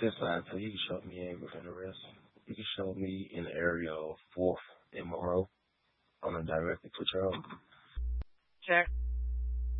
That's fine. So you can show me within the rest. You can show me in the area of 4th and Monroe on a direct to Charles. Check.